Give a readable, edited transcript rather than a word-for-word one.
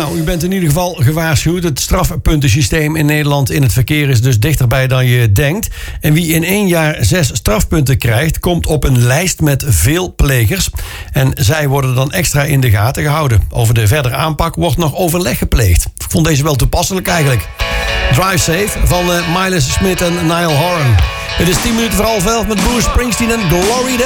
Nou, u bent in ieder geval gewaarschuwd. Het strafpuntensysteem in Nederland in het verkeer is dus dichterbij dan je denkt. En wie in 1 jaar 6 strafpunten krijgt, komt op een lijst met veel plegers. En zij worden dan extra in de gaten gehouden. Over de verdere aanpak wordt nog overleg gepleegd. Ik vond deze wel toepasselijk eigenlijk. Drive Safe van Miles Smith en Niall Horan. Het is 10 minuten voor 11:30 met Bruce Springsteen en Glory Days.